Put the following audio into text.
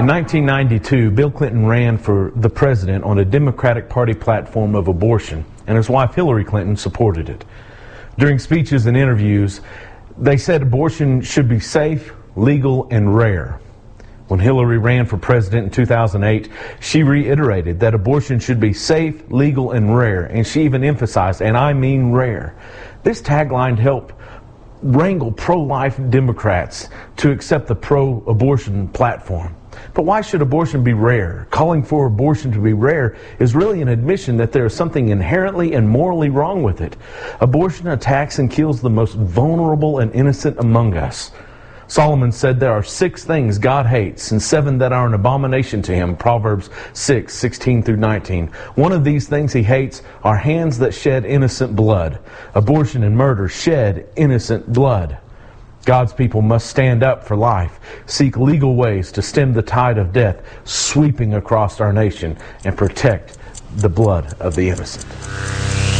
In 1992, Bill Clinton ran for the president on a Democratic Party platform of abortion, and his wife Hillary Clinton supported it. During speeches and interviews, they said abortion should be safe, legal, and rare. When Hillary ran for president in 2008, she reiterated that abortion should be safe, legal, and rare, and she even emphasized, and I mean rare. This tagline helped wrangle pro-life Democrats to accept the pro-abortion platform. But why should abortion be rare? Calling for abortion to be rare is really an admission that there is something inherently and morally wrong with it. Abortion attacks and kills the most vulnerable and innocent among us. Solomon said there are 6 things God hates and 7 that are an abomination to him, Proverbs 6:16 through 19. One of these things he hates are hands that shed innocent blood. Abortion and murder shed innocent blood. God's people must stand up for life, seek legal ways to stem the tide of death sweeping across our nation, and protect the blood of the innocent.